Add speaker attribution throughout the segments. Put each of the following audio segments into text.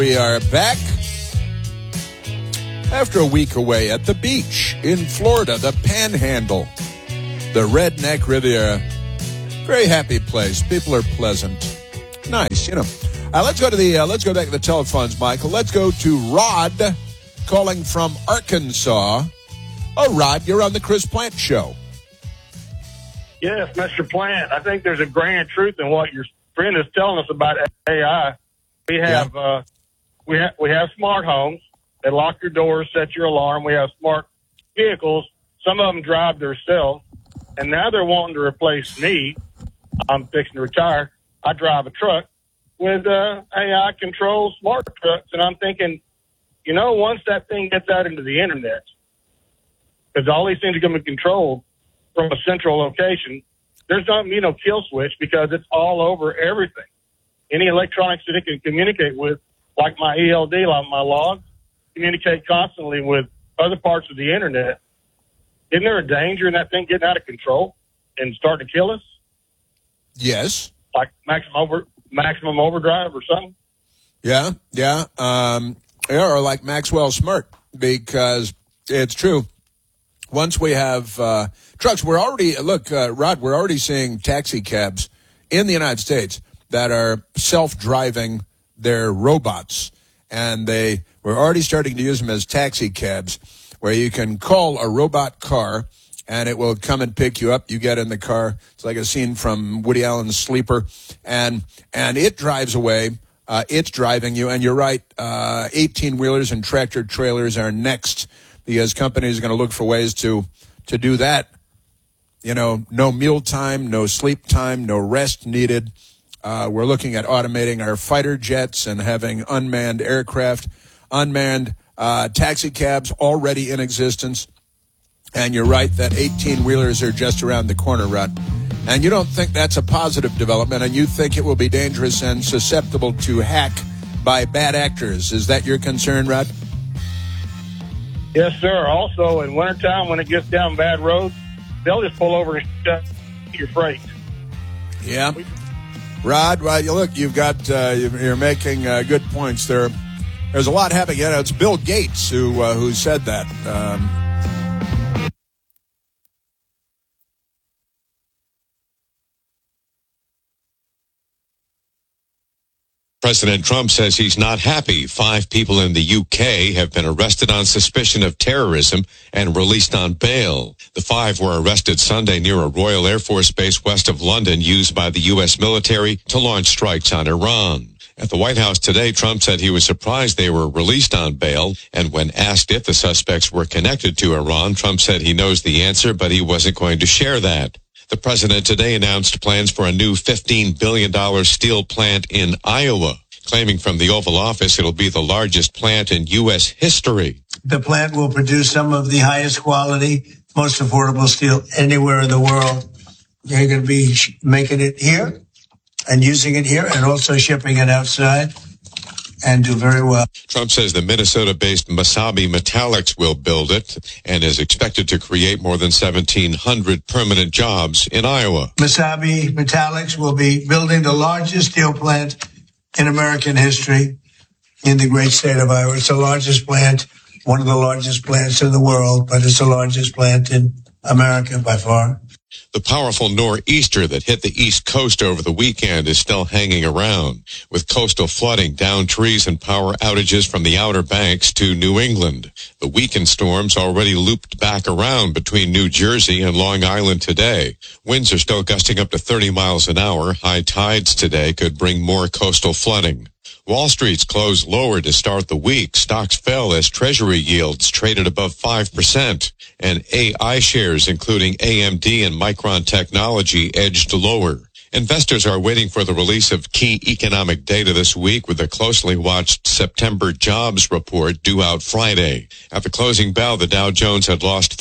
Speaker 1: We are back after a week away at the beach in Florida, the Panhandle, the Redneck Riviera. Very happy place. People are pleasant. Nice, you know. Let's go back to the telephones, Michael. Let's go to Rod calling from Arkansas. Oh, Rod, you're on the Chris Plant Show.
Speaker 2: Yes, Mr. Plant. I think there's a grain of truth in what your friend is telling us about AI. We have we have smart homes that lock your doors, set your alarm. We have smart vehicles. Some of them drive themselves, and now they're wanting to replace me. I'm fixing to retire. I drive a truck with AI controlled smart trucks, and I'm thinking, you know, once that thing gets out into the internet, because all these things are going to be controlled from a central location, there's not going to be no kill switch because it's all over everything. Any electronics that it can communicate with, like my ELD, like my logs, communicate constantly with other parts of the internet. Isn't there a danger in that thing getting out of control and starting to kill us?
Speaker 1: Yes.
Speaker 2: Like maximum overdrive or something?
Speaker 1: Yeah. Or like Maxwell Smart, because it's true. Once we have trucks, Rod, we're already seeing taxi cabs in the United States that are self-driving their robots, and we're already starting to use them as taxi cabs, where you can call a robot car, and it will come and pick you up. You get in the car. It's like a scene from Woody Allen's Sleeper, and it drives away. It's driving you, and you're right, 18-wheelers and tractor-trailers are next, because companies are going to look for ways to do that. You know, no meal time, no sleep time, no rest needed. We're looking at automating our fighter jets and having unmanned aircraft, unmanned taxi cabs already in existence. And you're right that 18-wheelers are just around the corner, Rod. And you don't think that's a positive development, and you think it will be dangerous and susceptible to hack by bad actors. Is that your concern, Rod?
Speaker 2: Yes, sir. Also, in wintertime, when it gets down bad roads, they'll just pull over and shut your freight.
Speaker 1: Yeah. Rod, well, look, you've got you're making good points there. There's a lot happening. You know, it's Bill Gates who said that.
Speaker 3: President Trump says he's not happy. 5 people in the UK have been arrested on suspicion of terrorism and released on bail. The 5 were arrested Sunday near a Royal Air Force base west of London used by the U.S. military to launch strikes on Iran. At the White House today, Trump said he was surprised they were released on bail, and when asked if the suspects were connected to Iran, Trump said he knows the answer, but he wasn't going to share that. The president today announced plans for a new $15 billion steel plant in Iowa, claiming from the Oval Office it'll be the largest plant in U.S. history.
Speaker 4: The plant will produce some of the highest quality, most affordable steel anywhere in the world. They're going to be making it here and using it here and also shipping it outside and do very well.
Speaker 3: Trump says the Minnesota-based Mesabi Metallics will build it and is expected to create more than 1,700 permanent jobs in Iowa.
Speaker 4: Mesabi Metallics will be building the largest steel plant in American history in the great state of Iowa. It's the largest plant, one of the largest plants in the world, but it's the largest plant in America by far.
Speaker 3: The powerful nor'easter that hit the East Coast over the weekend is still hanging around, with coastal flooding, downed trees, and power outages from the Outer Banks to New England. The weekend storms already looped back around between New Jersey and Long Island today. Winds are still gusting up to 30 miles an hour. High tides today could bring more coastal flooding. Wall Street's closed lower to start the week. Stocks fell as Treasury yields traded above 5%, and AI shares, including AMD and Micron Technology, edged lower. Investors are waiting for the release of key economic data this week, with a closely watched September jobs report due out Friday. At the closing bell, the Dow Jones had lost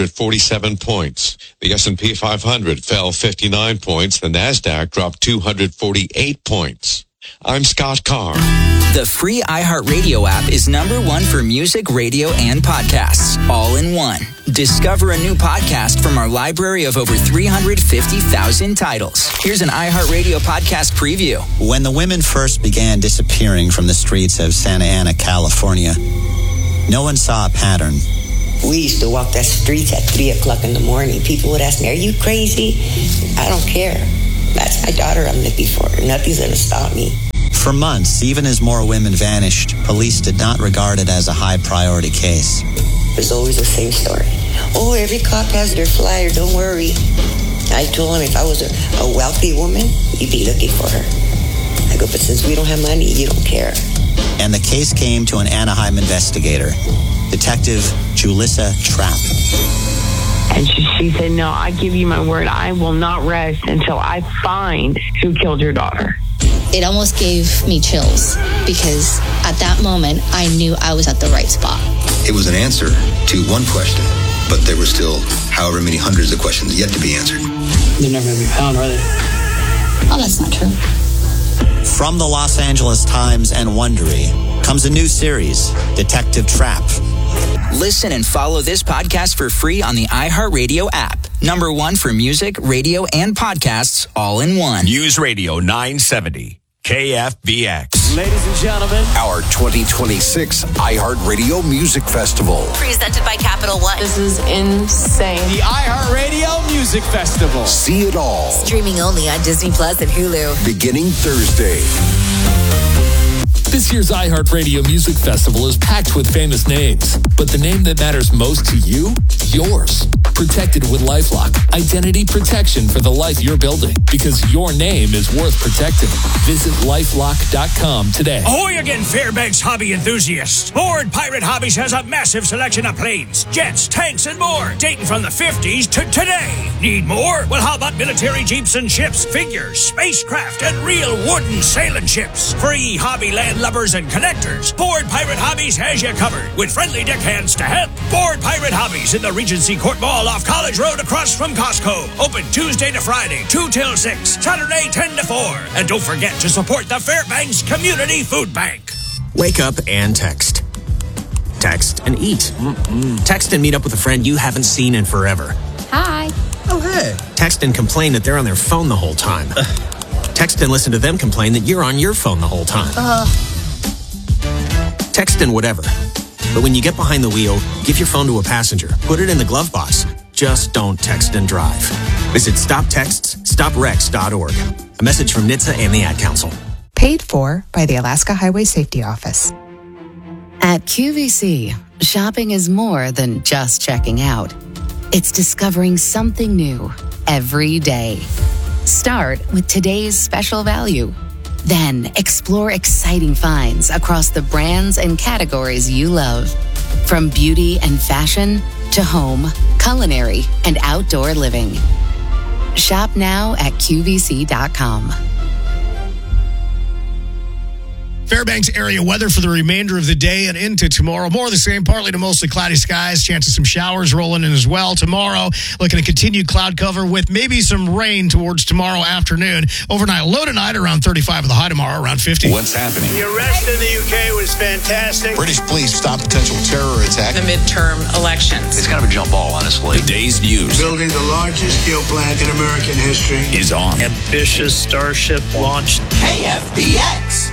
Speaker 3: 347 points. The S&P 500 fell 59 points. The Nasdaq dropped 248 points. I'm Scott Carr.
Speaker 5: The free iHeartRadio app is #1 for music, radio, and podcasts, all in one. Discover a new podcast from our library of over 350,000 titles. Here's an iHeartRadio podcast preview.
Speaker 6: When the women first began disappearing from the streets of Santa Ana, California, no one saw a pattern.
Speaker 7: We used to walk the streets at 3 o'clock in the morning. People would ask me, "Are you crazy?" I don't care. That's my daughter I'm looking for. Nothing's going to stop me.
Speaker 6: For months, even as more women vanished, police did not regard it as a high-priority case.
Speaker 7: There's always the same story. "Oh, every cop has their flyer, don't worry." I told him if I was a wealthy woman, you'd be looking for her. I go, but since we don't have money, you don't care.
Speaker 6: And the case came to an Anaheim investigator, Detective Julissa Trapp.
Speaker 8: And she said, "No, I give you my word, I will not rest until I find who killed your daughter."
Speaker 9: It almost gave me chills because at that moment, I knew I was at the right spot.
Speaker 10: It was an answer to one question, but there were still however many hundreds of questions yet to be answered.
Speaker 11: They're never going to be found, are they?
Speaker 9: Oh, that's not true.
Speaker 6: From the Los Angeles Times and Wondery comes a new series, Detective Trapp.
Speaker 5: Listen and follow this podcast for free on the iHeartRadio app. #1 for music, radio, and podcasts, all in one.
Speaker 12: News Radio 970, KFBX.
Speaker 13: Ladies and gentlemen,
Speaker 14: our 2026 iHeartRadio Music Festival.
Speaker 15: Presented by Capital One.
Speaker 16: This is insane.
Speaker 13: The iHeartRadio Music Festival.
Speaker 14: See it all.
Speaker 15: Streaming only on Disney Plus and Hulu.
Speaker 14: Beginning Thursday.
Speaker 17: This year's iHeartRadio Music Festival is packed with famous names, but the name that matters most to you, yours. Protected with LifeLock. Identity protection for the life you're building, because your name is worth protecting. Visit LifeLock.com today.
Speaker 18: Ahoy again, Fairbanks hobby enthusiasts. Board Pirate Hobbies has a massive selection of planes, jets, tanks, and more, dating from the 50s to today. Need more? Well, how about military jeeps and ships, figures, spacecraft, and real wooden sailing ships? Free hobby land lubbers and collectors. Board Pirate Hobbies has you covered with friendly deckhands to help. Board Pirate Hobbies in the Regency Court Mall off College Road across from Costco. Open Tuesday to Friday, 2 till 6. Saturday, 10 to 4. And don't forget to support the Fairbanks Community Food Bank.
Speaker 19: Wake up and text. Text and eat. Text and meet up with a friend you haven't seen in forever.
Speaker 9: Hi.
Speaker 19: Oh, hey. Text and complain that they're on their phone the whole time. Text and listen to them complain that you're on your phone the whole time. Text and whatever. But when you get behind the wheel, give your phone to a passenger. Put it in the glove box. Just don't text and drive. Visit StopTextsStopWrecks.org. A message from NHTSA and the Ad Council.
Speaker 20: Paid for by the Alaska Highway Safety Office.
Speaker 21: At QVC, shopping is more than just checking out. It's discovering something new every day. Start with today's special value. Then explore exciting finds across the brands and categories you love. From beauty and fashion to home, culinary, and outdoor living. Shop now at QVC.com.
Speaker 22: Fairbanks area weather for the remainder of the day and into tomorrow. More of the same, partly to mostly cloudy skies. Chance of some showers rolling in as well. Tomorrow, looking at continued cloud cover with maybe some rain towards tomorrow afternoon. Overnight low tonight around 35 with the high tomorrow around 50.
Speaker 14: What's happening?
Speaker 23: The arrest in the UK was fantastic.
Speaker 14: British police stop potential terror attack.
Speaker 24: The midterm elections.
Speaker 14: It's kind of a jump ball, honestly.
Speaker 12: Today's news.
Speaker 4: Building the largest steel plant in American history
Speaker 12: is on.
Speaker 23: Ambitious Starship launched.
Speaker 25: KFBX.